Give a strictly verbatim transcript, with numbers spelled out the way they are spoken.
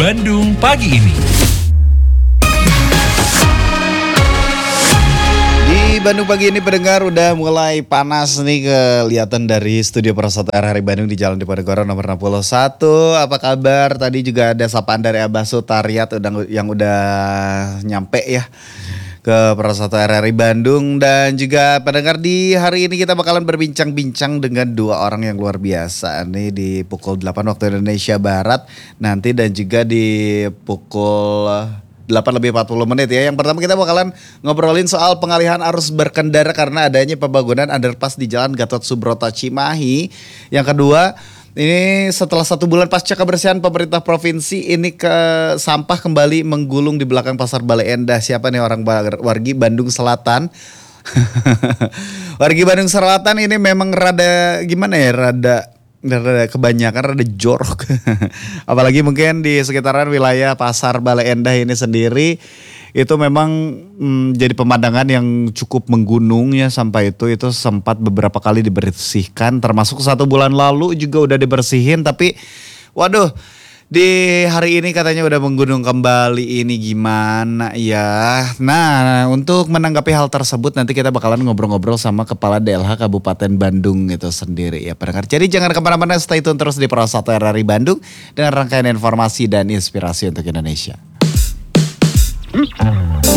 Bandung pagi ini. Di Bandung pagi ini pendengar udah mulai panas nih kelihatan dari studio Persatu R Hari Bandung di Jalan Diponegoro nomor enam puluh satu. Apa kabar? Tadi juga ada sapaan dari Abah Sutariat udah, yang udah nyampe ya ke Persatu R Hari Bandung. Dan juga pendengar, di hari ini kita bakalan berbincang-bincang dengan dua orang yang luar biasa nih di pukul delapan waktu Indonesia Barat nanti, dan juga di pukul delapan lebih empat puluh menit ya. Yang pertama kita bakalan ngobrolin soal pengalihan arus berkendara karena adanya pembangunan underpass di Jalan Gatot Subroto Cimahi. Yang kedua, ini setelah satu bulan pasca kebersihan, pemerintah provinsi ini ke sampah kembali menggulung di belakang Pasar Bale Endah. Siapa nih orang wargi Bandung Selatan? Wargi Bandung Selatan ini memang rada gimana ya, rada Rada kebanyakan rada jorok. Apalagi mungkin di sekitaran wilayah Pasar Bale Endah ini sendiri itu memang mm, jadi pemandangan yang cukup menggunung ya. Sampai itu itu sempat beberapa kali dibersihkan, termasuk satu bulan lalu juga udah dibersihin, tapi waduh, di hari ini katanya udah menggunung kembali. Ini gimana ya? Nah, untuk menanggapi hal tersebut nanti kita bakalan ngobrol-ngobrol sama Kepala D L H Kabupaten Bandung itu sendiri ya pendengar. Jadi jangan kemana-mana, stay tune terus di Persatu R Hari Bandung dengan rangkaian informasi dan inspirasi untuk Indonesia.